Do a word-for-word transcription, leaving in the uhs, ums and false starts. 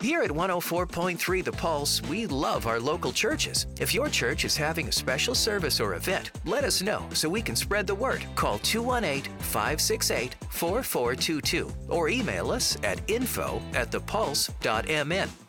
Here at one oh four point three The Pulse, we love our local churches. If your church is having a special service or event, let us know so we can spread the word. Call two one eight, five six eight, four four two two or email us at info at thepulse dot m n.